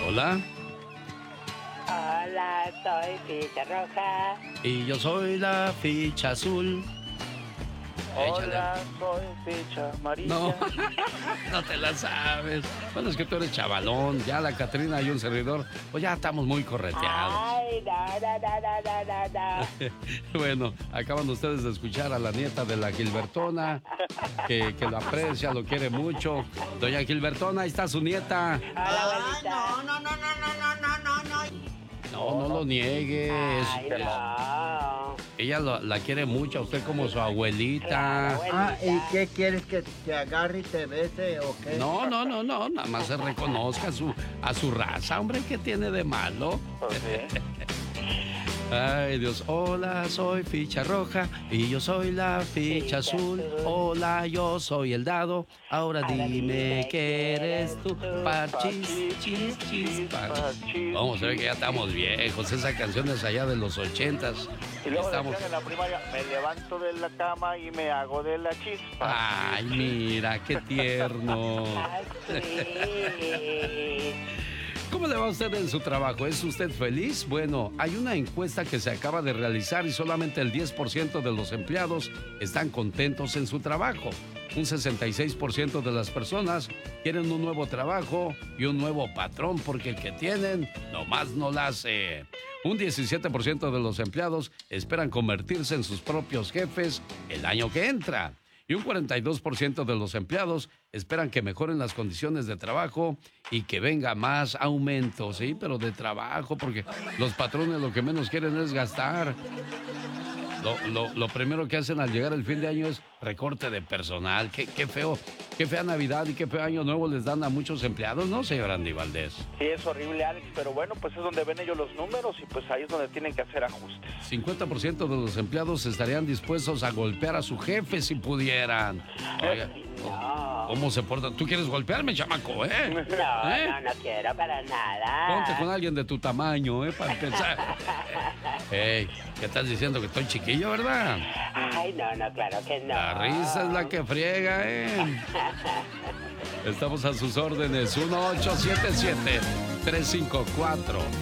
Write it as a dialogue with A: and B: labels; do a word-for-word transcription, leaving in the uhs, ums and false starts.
A: Hola.
B: Hola, soy Ficha Roja.
A: Y yo soy la ficha azul.
C: Hola, soy ficha amarilla.
A: No, no te la sabes. Bueno, es que tú eres chavalón. Ya la Catrina y un servidor, pues ya estamos muy correteados.
B: Ay, no, no, no, no, no, no.
A: Bueno, acaban ustedes de escuchar a la nieta de la Gilbertona, que, que lo aprecia, lo quiere mucho. Doña Gilbertona, ahí está su nieta.
B: Hola, abuelita.
D: No, no, no, no, no, no, no, no.
A: No, no lo niegues.
B: Ay, no.
A: Ella lo- la quiere mucho, a usted como su abuelita.
B: Claro,
D: Ah, ¿y qué quieres que te agarre y te bese o qué?
A: No, no, no, no, nada más se reconozca a su, a su raza, hombre, ¿qué tiene de malo?
C: Pues sí.
A: Ay, Dios, hola, soy ficha roja y yo soy la ficha
B: Ficha
A: azul.
B: azul.
A: Hola, yo soy el dado. Ahora
B: Ahora
A: dime
B: dime
A: que eres tú.
B: tú.
A: Parchis, chis, chis, par. Vamos a ver que ya estamos viejos. Esa canción es allá de los ochentas.
C: Y luego
A: Estamos...
C: decían en la primaria, me levanto de la cama y me hago de la chispa.
A: Ay, mira, qué tierno.
B: Ay, sí.
A: ¿Cómo le va a usted en su trabajo? ¿Es usted feliz? Bueno, hay una encuesta que se acaba de realizar y solamente el diez por ciento de los empleados están contentos en su trabajo. Un sesenta y seis por ciento de las personas quieren un nuevo trabajo y un nuevo patrón porque el que tienen nomás no la hace. Un diecisiete por ciento de los empleados esperan convertirse en sus propios jefes el año que entra. Y un cuarenta y dos por ciento de los empleados esperan que mejoren las condiciones de trabajo y que venga más aumento, sí, pero de trabajo, porque los patrones lo que menos quieren es gastar. Lo, lo, lo primero que hacen al llegar el fin de año es recorte de personal. Qué, qué feo, qué fea Navidad y qué feo Año Nuevo les dan a muchos empleados, ¿no, señor Andy Valdés?
C: Sí, es horrible, Alex, pero bueno, pues es donde ven ellos los números y pues ahí es donde tienen que hacer ajustes.
A: cincuenta por ciento de los empleados estarían dispuestos a golpear a su jefe si pudieran. Oiga,
B: No.
A: ¿cómo se porta? ¿Tú quieres golpearme, chamaco, eh?
B: No,
A: ¿Eh?
B: no, no quiero para nada.
A: Ponte con alguien de tu tamaño, ¿eh? Para empezar. Hey, ¿qué estás diciendo? Que estoy chiquillo, ¿verdad?
B: Ay, no, no, claro que no.
A: La risa es la que friega, ¿eh? Estamos a sus órdenes. uno ocho siete siete, tres cinco cuatro